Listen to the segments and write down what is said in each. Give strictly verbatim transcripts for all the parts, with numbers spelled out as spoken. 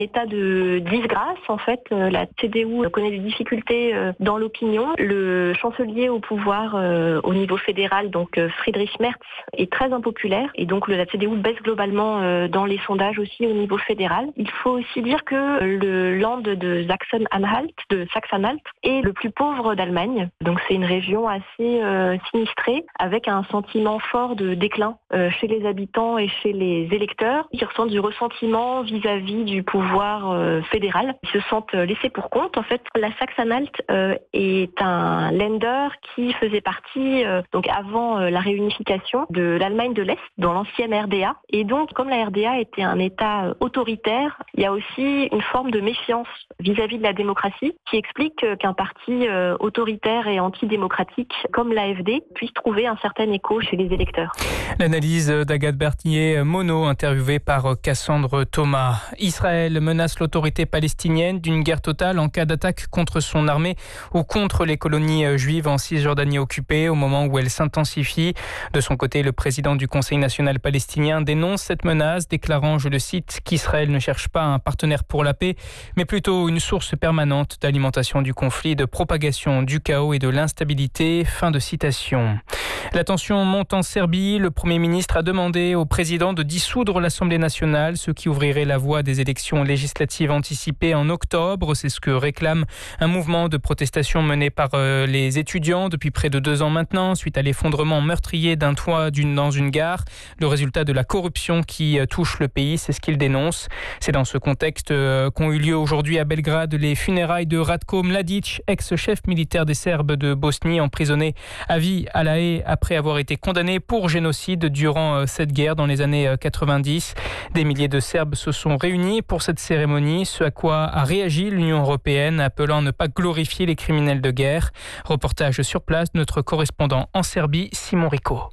État de disgrâce, en fait, la C D U connaît des difficultés dans l'opinion. Le chancelier au pouvoir euh, au niveau fédéral, donc Friedrich Merz, est très impopulaire et donc la C D U baisse globalement euh, dans les sondages aussi au niveau fédéral. Il faut aussi dire que le land de Sachsen-Anhalt, de Saxe-Anhalt, est le plus pauvre d'Allemagne. Donc c'est une région assez euh, sinistrée, avec un sentiment fort de déclin euh, chez les habitants et chez les électeurs, qui ressentent du ressentiment vis-à-vis du pouvoir euh, fédéral. Ils se sentent laissés pour compte. En fait, la Saxe-Anhalt euh, est un Länder qui faisait partie, euh, donc avant euh, la réunification, de l'Allemagne de l'Est, dans l'ancienne R D A. Et donc, comme la R D A était un État euh, autoritaire, il y a aussi une forme de méfiance vis-à-vis de la démocratie qui explique euh, qu'un parti euh, autoritaire et antidémocratique comme l'A F D puisse trouver un certain écho chez les électeurs. L'analyse d'Agathe Berthier-Monod, interviewée par Cassandre Thomas. Israël menace l'autorité palestinienne d'une guerre totale en cas d'attaque contre son armée ou contre les colonies juives en Cisjordanie occupée, au moment où elle s'intensifie. De son côté, le président du Conseil national palestinien dénonce cette menace, déclarant, je le cite, qu'Israël ne cherche pas un partenaire pour la paix, mais plutôt une source permanente d'alimentation du conflit, de propagation du chaos et de l'instabilité. Fin de citation. La tension monte en Serbie. Le Premier ministre a demandé au président de dissoudre l'Assemblée nationale, ce qui ouvrirait la voie des élections législatives anticipées en octobre. C'est ce que réclame un mouvement de protestation mené par euh, les étudiants depuis près de deux ans maintenant, suite à l'effondrement meurtrier d'un toit d'une, dans une gare. Le résultat de la corruption qui euh, touche le pays, c'est ce qu'il dénonce. C'est dans ce contexte euh, qu'ont eu lieu aujourd'hui à Belgrade les funérailles de Ratko Mladic, ex-chef militaire des Serbes de Bosnie, emprisonné à vie à La Haye après avoir été condamné pour génocide durant euh, cette guerre dans les années euh, quatre-vingt-dix. Des milliers de Serbes se sont réunis pour cette cérémonie, ce à quoi a réagi l'Union européenne, appelant à ne pas glorifier les criminels de guerre. Reportage sur place, notre correspondant en Serbie, Simon Rico.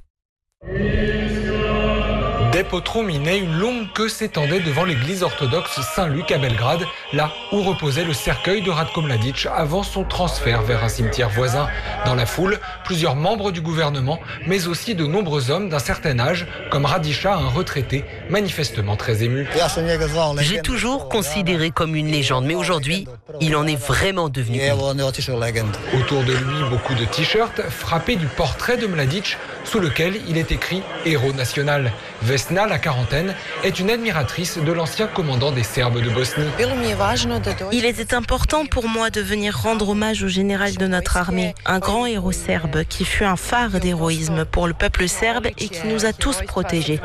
Des potrons minaient, une longue queue s'étendait devant l'église orthodoxe Saint-Luc à Belgrade, là où reposait le cercueil de Ratko Mladic avant son transfert vers un cimetière voisin. Dans la foule, plusieurs membres du gouvernement, mais aussi de nombreux hommes d'un certain âge, comme Radiša, un retraité, manifestement très ému. J'ai toujours considéré comme une légende, mais aujourd'hui, il en est vraiment devenu une. Autour de lui, beaucoup de t-shirts frappés du portrait de Mladic, sous lequel il est écrit « Héros national ». Vesna, la quarantaine, est une admiratrice de l'ancien commandant des Serbes de Bosnie. Il était important pour moi de venir rendre hommage au général de notre armée, un grand héros serbe qui fut un phare d'héroïsme pour le peuple serbe et qui nous a tous protégés.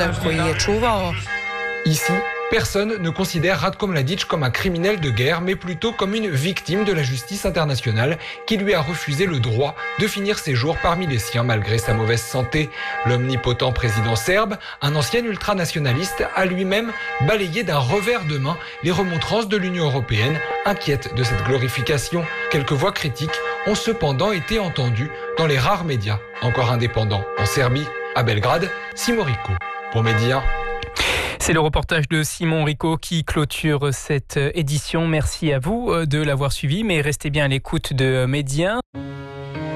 Ici, personne ne considère Ratko Mladic comme un criminel de guerre, mais plutôt comme une victime de la justice internationale qui lui a refusé le droit de finir ses jours parmi les siens malgré sa mauvaise santé. L'omnipotent président serbe, un ancien ultranationaliste, a lui-même balayé d'un revers de main les remontrances de l'Union européenne, inquiète de cette glorification. Quelques voix critiques ont cependant été entendues dans les rares médias encore indépendants en Serbie. À Belgrade, Simon Rico pour Média. C'est le reportage de Simon Rico qui clôture cette édition. Merci à vous de l'avoir suivi, mais restez bien à l'écoute de Média.